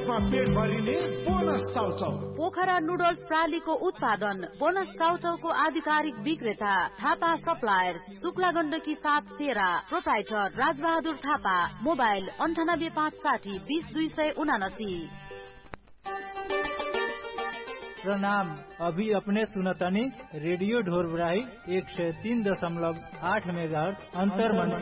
त्यसमा पेट भरिने बोनस चाउचाउ। पोखरा नुडल्स प्रालीको उत्पादन, बोनस चाउचाउको आधिकारिक विक्रेता थापा सप्लायर्स, शुक्ला गण्डकी 7 सेरा, प्रोप्राइटर राजबहादुर थापा। मोबाइल 9856 20279। प्रणाम। अभी अपने सुनतनी रेडियो ढोरबराही 103.8 मेगाहर्ट्ज अंतर्मन